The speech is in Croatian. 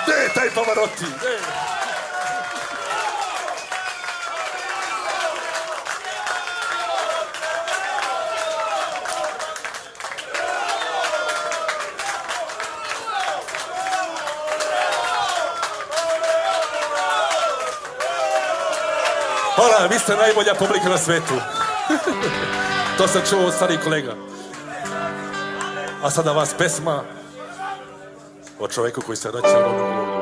Gde je taj Pavarotti? Hvala, vi ste najbolja publika na svetu. To sam čuo od starih kolega. A sada vas pesma o čoveku koji se vraća u rodnu